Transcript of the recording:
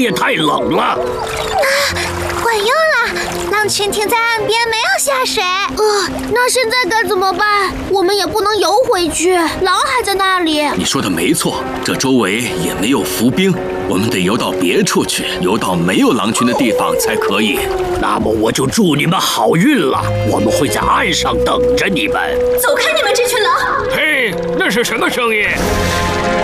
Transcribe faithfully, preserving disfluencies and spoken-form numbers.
也太冷了。啊， 管用了，狼群停在岸边，没有下水。 呃，那现在该怎么办？我们也不能游回去，狼还在那里。 你说的没错，这周围也没有浮冰，我们得游到别处去，游到没有狼群的地方才可以。 那么我就祝你们好运了，我们会在岸上等着你们。 走开，你们这群狼！ 嘿，那是什么声音？